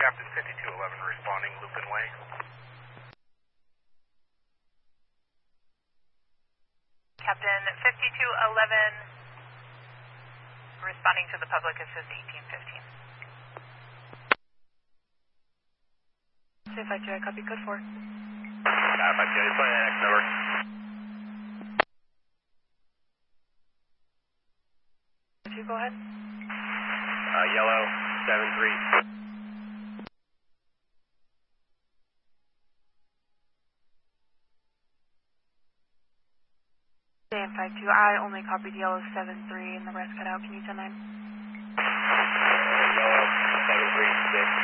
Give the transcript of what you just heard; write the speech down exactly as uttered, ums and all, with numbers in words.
Captain fifty-two eleven responding, Lupin Way. Captain fifty-two eleven responding to the public, it says eighteen fifteen. Say five two, I copy code four. Uh, five two, it's on the next number. Two, go ahead. Uh, yellow, seven three. Dan five two, I only copied yellow seven three and the rest cut out. Can you send nine? Uh, yellow, seven three six.